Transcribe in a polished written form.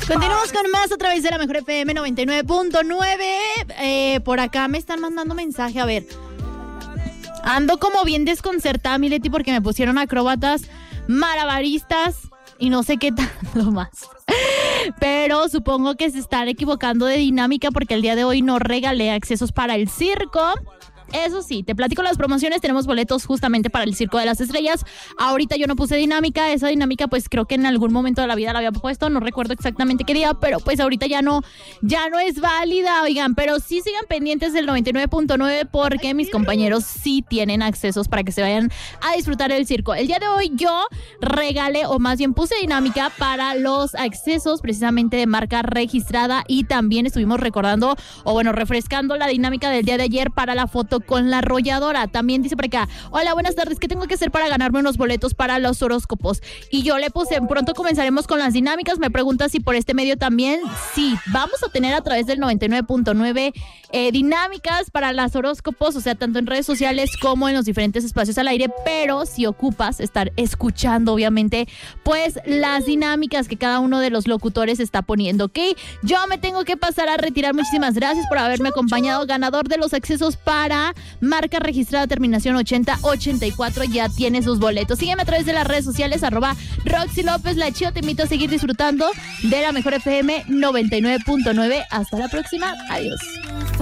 Continuamos con más a través de la Mejor FM 99.9. Por acá me están mandando mensaje, a ver. Ando como bien desconcertada, mi Leti, porque me pusieron acróbatas, malabaristas y no sé qué tanto más. Pero supongo que se están equivocando de dinámica porque el día de hoy no regalé accesos para el circo. Eso sí, te platico las promociones, tenemos boletos justamente para el Circo de las Estrellas. Ahorita yo no puse dinámica, esa dinámica pues creo que en algún momento de la vida la había puesto, no recuerdo exactamente qué día, pero pues ahorita ya no es válida, oigan, pero sí sigan pendientes del 99.9 porque mis compañeros sí tienen accesos para que se vayan a disfrutar del circo. El día de hoy yo regalé, o más bien puse dinámica para los accesos precisamente de marca registrada y también estuvimos recordando, o bueno, refrescando la dinámica del día de ayer para la foto con la arrolladora. También dice por acá, hola, buenas tardes, ¿qué tengo que hacer para ganarme unos boletos para los horóscopos? Y yo le puse, pronto comenzaremos con las dinámicas, me pregunta si por este medio también. Sí, vamos a tener a través del 99.9 dinámicas para los horóscopos, o sea, tanto en redes sociales como en los diferentes espacios al aire, pero si ocupas estar escuchando, obviamente, pues las dinámicas que cada uno de los locutores está poniendo, ¿ok? Yo me tengo que pasar a retirar, muchísimas gracias por haberme acompañado, ganador de los accesos para marca registrada terminación 8084, ya tiene sus boletos. Sígueme a través de las redes sociales, @Roxy López La Chio. Te invito a seguir disfrutando de la Mejor FM 99.9. Hasta la próxima. Adiós.